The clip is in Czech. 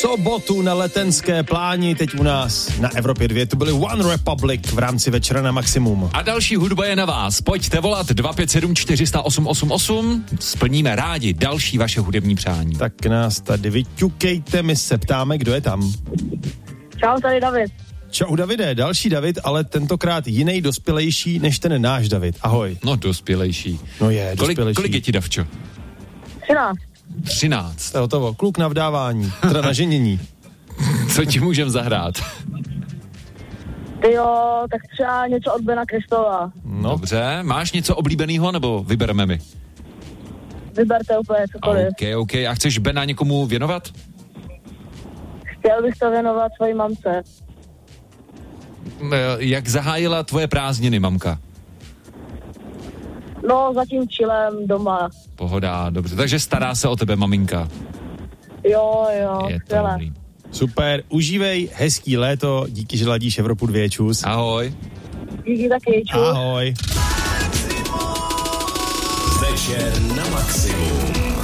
sobotu na Letenské pláni, teď u nás na Evropě 2. To byly One Republic v rámci Večera na maximum. A další hudba je na vás. Pojďte volat 257 400 888. Splníme rádi další vaše hudební přání. Tak nás tady vyťukejte, my se ptáme, kdo je tam. Čau, tady David. Čau Davide, další David, ale tentokrát jiný dospělejší než ten náš David. Ahoj. No dospělejší. No je, dospělejší. Kolik je ti, Davčo? 13. 13. To je hotovo, kluk na vdávání, teda na ženění. Co ti můžem zahrát? Ty jo, tak třeba něco od Bena Kristova. No. Dobře, máš něco oblíbeného, nebo vybereme my? Vyberte úplně cokoliv. OK. A chceš Bena někomu věnovat? Chtěl bych to věnovat svojí mamce. Jak zahájila tvoje prázdniny, mamka? No, zatím chillem doma. Pohoda, dobře. Takže stará se o tebe maminka. Jo, Je to skvěle. dobrý. Super, užívej hezký léto, díky, že ladíš Evropu 2, čus. Ahoj. Díky taky, čus. Ahoj. Večer na maximum.